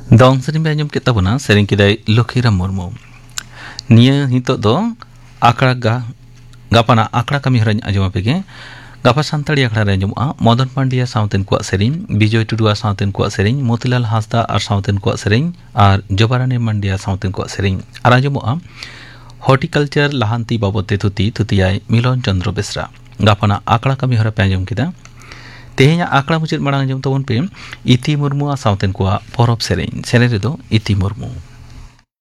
Dong sering banyak kita puna sering kita Lukhira Murmu. Nia hito do akra gapana akra kami haranya ajama pege. Gapa santali akra ranjum a Madan Pandya sauten kuat sering, Bijoy Tudua sauten kuat sering, Motilal Hasda ar sauten kuat sering, ar Jabarane Mandya sauten kuat sering. Aranjum a Horticulture lahanti babote tutiyai Milon Chandra Besra. Gapana akra kami hara panjum kita. Tehnya akla mucit marang jam tawon pe Iti Murmu sauten kuat porop sering. Sering itu Iti Murmu.